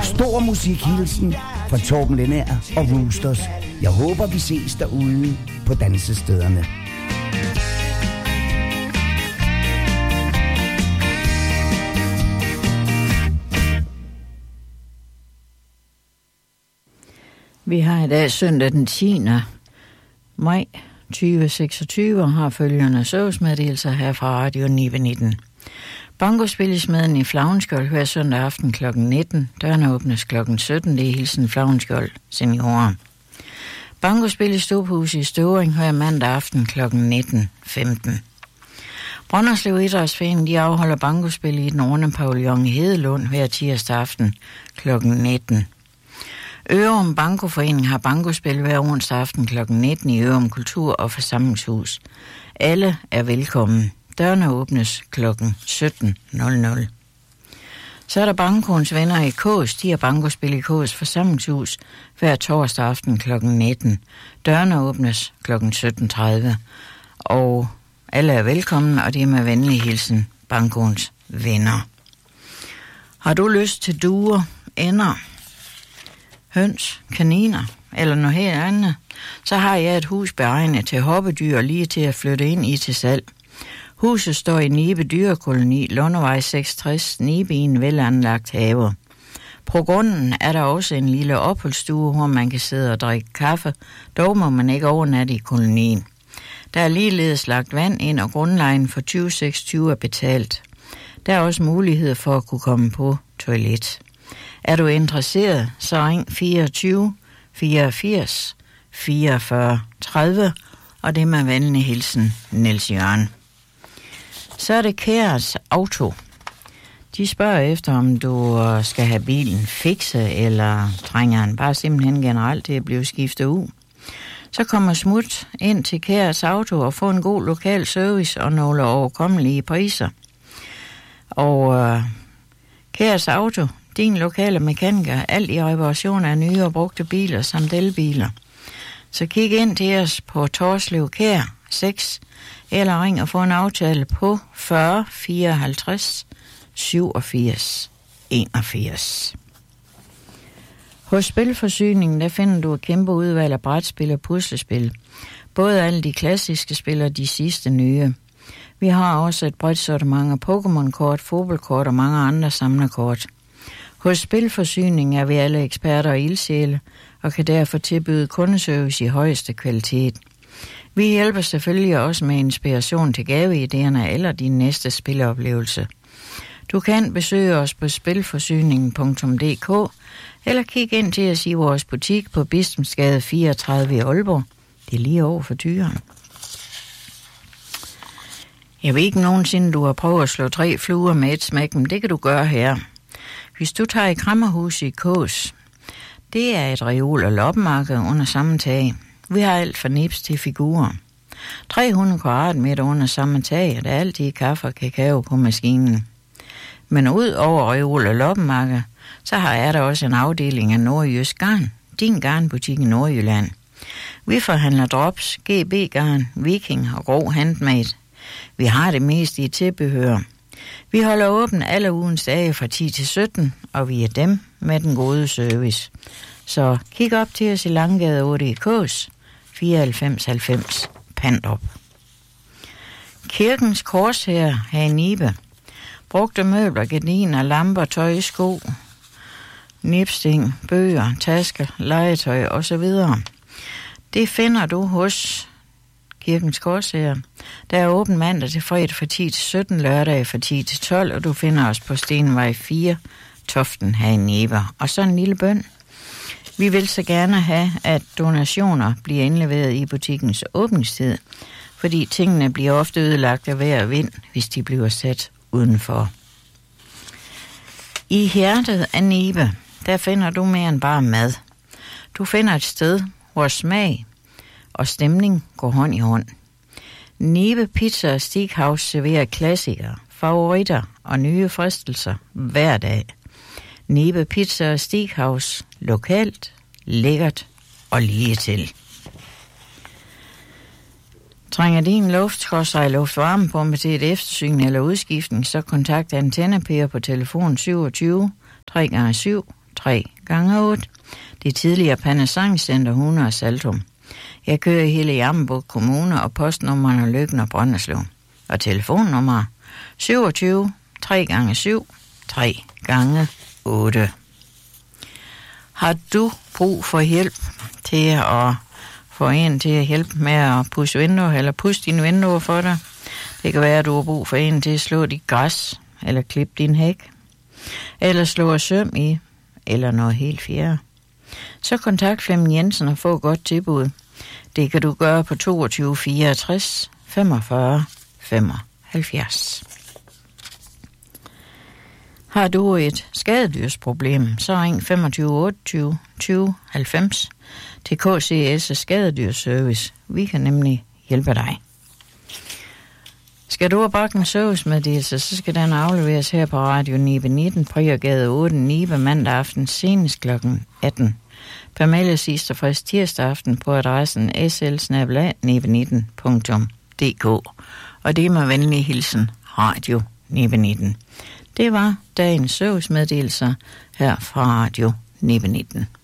stor musikhilsen fra Torben Lenær og Roosters. Jeg håber, vi ses derude på dansestederne. Vi har i dag søndag den 10. maj 2026 og har følgende servicemeddelelser her fra Radio 919. Bankospillismeden i Flavnskjold hver søndag aften kl. 19. Dørene åbnes kl. 17. Det er hilsen Flavnskjold seniorer. Bankospil i Ståbhus i Støvring hver mandag aften kl. 19.15. Brønderslev Idrætsforening de afholder bankospil i den runde pavillon i Hedelund hver tirsdag aften kl. 19. Ørum Bankoforening har bankospil hver onsdag aften kl. 19 i Ørum Kultur- og Forsamlingshus. Alle er velkommen. Dørene åbnes kl. 17.00. Så er der Bankoens venner i Kås. De har bankospil i Kås Forsamlingshus hver torsdag aften kl. 19. Dørene åbnes kl. 17.30. Og alle er velkommen, og det er med venlig hilsen Bankoens venner. Har du lyst til duer, ender, høns, kaniner eller noget helt andet, så har jeg et hus beregnet til hoppedyr lige til at flytte ind i til salg. Huset står i Nibe Dyrekoloni, Lundevej 66, Nibe i en velanlagt have. På grunden er der også en lille opholdsstue, hvor man kan sidde og drikke kaffe, dog må man ikke overnatte i kolonien. Der er ligeledes lagt vand ind, og grundlejen for 2026 er betalt. Der er også mulighed for at kunne komme på toilet. Er du interesseret, så ring 24 84 44 30, og det er med venlig hilsen Niels Jørgen. Så er det Kærs Auto. De spørger efter, om du skal have bilen fikse, eller trænger den bare simpelthen generelt til at blive skiftet ud. Så kommer smut ind til Kærs Auto og få en god lokal service og nogle overkommelige priser. Og Kærs Auto, din lokale mekaniker, alt i reparation af nye og brugte biler samt elbiler. Så kig ind til os på Torslev Kær 6, eller ring og få en aftale på 40 54 87 81. Hos Spilforsyningen, der finder du et kæmpe udvalg af brætspil og puslespil. Både alle de klassiske spil og de sidste nye. Vi har også et bredt sortiment af Pokémon-kort, fodboldkort og mange andre samlerkort. Hos Spilforsyningen er vi alle eksperter og ildsjæle, og kan derfor tilbyde kundeservice i højeste kvalitet. Vi hjælper selvfølgelig også med inspiration til gaveidéerne eller din næste spiloplevelse. Du kan besøge os på spilforsyningen.dk eller kig ind til os i vores butik på Bispensgade 34 i Aalborg. Det er lige over for Tyren. Jeg ved ikke nogensinde, du har prøvet at slå 3 fluer med et smæk, men det kan du gøre her. Hvis du tager i Kræmmerhus i Kås, det er et reol- og loppemarked under samme tag. Vi har alt fra nips til figurer. 300 kvadratmeter under samme tag, og der er altid kaffe og kakao på maskinen. Men ud over reol- og loppemarked, så har jeg der også en afdeling af Nordjysk Garn, din garnbutik i Nordjylland. Vi forhandler drops, GB-garn, Viking og grov handmade. Vi har det meste i tilbehør. Vi holder åben alle ugens dage fra 10 til 17, og vi er dem med den gode service. Så kig op til os i Langgade 8 i Kås, 9490 Pandrup. Kirkens Korshær her i Nibe. Brugte møbler, gardiner, lamper, tøj, sko, nipsting, bøger, tasker, legetøj osv. Det finder du hos Kirkens Korshær. Der er åben mandag til fredag fra 10 til 17, lørdag fra 10 til 12, og du finder os på Stenvej 4, Toften her i Nibe. Og så en lille bøn. Vi vil så gerne have, at donationer bliver indleveret i butikkens åbningstid, fordi tingene bliver ofte ødelagt af vejr og vind, hvis de bliver sat udenfor. I hjertet af Nibe, der finder du mere end bare mad. Du finder et sted, hvor smag og stemning går hånd i hånd. Nibe Pizza og Steakhouse serverer klassikere, favoritter og nye fristelser hver dag. Nibe Pizza og Steakhouse, lokalt, lækkert og lige til. Trænger din luftvarmepumpe til et eftersyn eller udskiftning, så kontakt Antenne Per på telefon 27 3x7 3 gange 8. Det tidligere Panasonic-center 100 Saltum. Jeg kører i hele Jammerbugt Kommune, og postnummerne Løkken og Brønderslev. Og telefonnummer 27 3 gange 7 3 gange 8. Har du brug for hjælp til at få en til at hjælpe med at pudse vinduer, eller pudse dine vinduer for dig? Det kan være, at du har brug for en til at slå dit græs, eller klippe din hæk, eller slå et søm i, eller noget helt fjerde. Så kontakt Flemming Jensen og få et godt tilbud. Det kan du gøre på 22 64 45 75. Har du et skadedyrsproblem, så ring 25 28 20 90 til KCS Skadedyrsservice. Vi kan nemlig hjælpe dig. Skal du have bragt en servicemeddelelse, så skal den afleveres her på Radio Nibe 19, Priergade 8, Nibe, mandag aften senest kl. 18. Pamela sidste frisk tirsdag aften på adressen sl@nibe19.dk. Og det er med venlig hilsen Radio Nibe 19. Det var dagens servicemeddelelser her fra Radio Nibe 19.